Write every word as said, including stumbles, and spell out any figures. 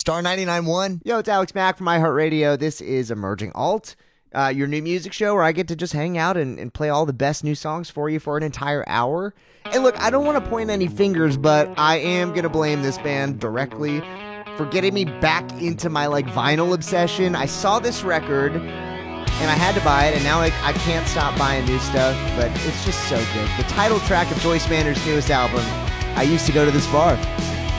Star ninety-nine point one. Yo, it's Alex Mack from iHeartRadio. This is Emerging Alt, uh, your new music show where I get to just hang out and, and play all the best new songs for you for an entire hour. And look, I don't want to point any fingers, but I am going to blame this band directly for getting me back into my like vinyl obsession. I saw this record and I had to buy it, and now I, I can't stop buying new stuff, but it's just so good. The title track of Joyce Mander's newest album, I Used to Go to This Bar.